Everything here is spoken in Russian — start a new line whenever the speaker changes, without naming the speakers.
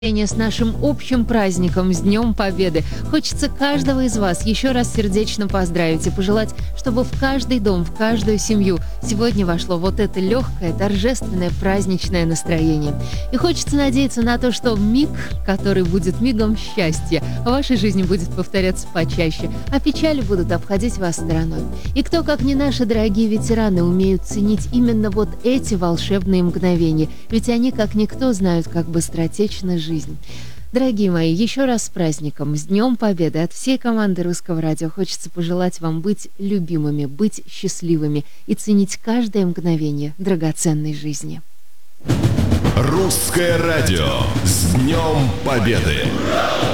С нашим общим праздником, с Днем Победы. Хочется каждого из вас еще раз сердечно поздравить и пожелать, чтобы в каждый дом, в каждую семью сегодня вошло вот это легкое, торжественное, праздничное настроение. И хочется надеяться на то, что миг, который будет мигом счастья, в вашей жизни будет повторяться почаще, а печали будут обходить вас стороной. И кто, как не наши дорогие ветераны, умеют ценить именно вот эти волшебные мгновения, ведь они, как никто, знают, как быстротечна жизнь. Дорогие мои, еще раз с праздником, с Днем Победы. От всей команды Русского радио хочется пожелать вам быть любимыми, быть счастливыми и ценить каждое мгновение драгоценной жизни.
Русское радио с Днем Победы!